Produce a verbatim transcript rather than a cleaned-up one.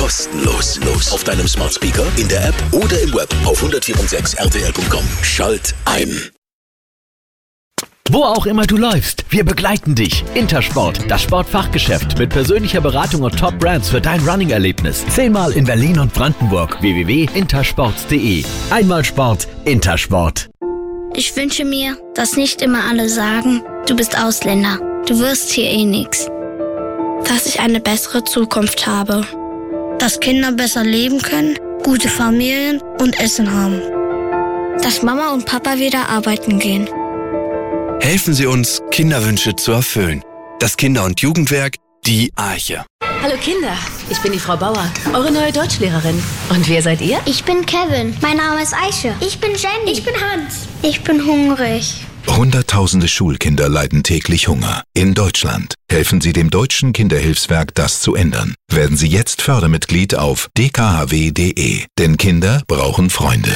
Kostenlos. Los auf deinem Smart Speaker, in der App oder im Web auf hundertvierundsechzig R T L Punkt com. Schalt ein. Wo auch immer du läufst, wir begleiten dich. Intersport, das Sportfachgeschäft mit persönlicher Beratung und Top-Brands für dein Running-Erlebnis. Zehnmal in Berlin und Brandenburg. w w w punkt intersport punkt d e. Einmal Sport, Intersport. Ich wünsche mir, dass nicht immer alle sagen, du bist Ausländer, du wirst hier eh nix. Dass ich eine bessere Zukunft habe. Dass Kinder besser leben können, gute Familien und Essen haben. Dass Mama und Papa wieder arbeiten gehen. Helfen Sie uns, Kinderwünsche zu erfüllen. Das Kinder- und Jugendwerk, die Arche. Hallo Kinder, ich bin die Frau Bauer, eure neue Deutschlehrerin. Und wer seid ihr? Ich bin Kevin. Mein Name ist Aische. Ich bin Jenny. Ich bin Hans. Ich bin hungrig. Hunderttausende Schulkinder leiden täglich Hunger. In Deutschland. Helfen Sie dem Deutschen Kinderhilfswerk, das zu ändern. Werden Sie jetzt Fördermitglied auf d k h w punkt d e. Denn Kinder brauchen Freunde.